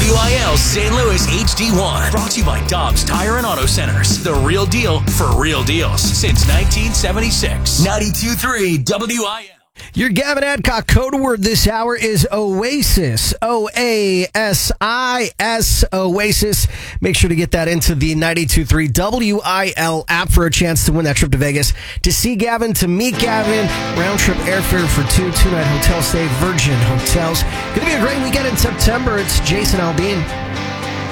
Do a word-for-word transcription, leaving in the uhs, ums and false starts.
W I L Saint Louis H D one. Brought to you by Dobbs Tire and Auto Centers. The real deal for real deals since nineteen seventy-six. ninety-two point three W I L. Your Gavin Adcock code word this hour is Oasis. O A S I S, Oasis. Make sure to get that into the ninety-two point three W I L app for a chance to win that trip to Vegas to see Gavin, to meet Gavin. Round trip airfare for two, two night hotel stay, Virgin Hotels. Going to be a great weekend in September. It's Jason Aldean.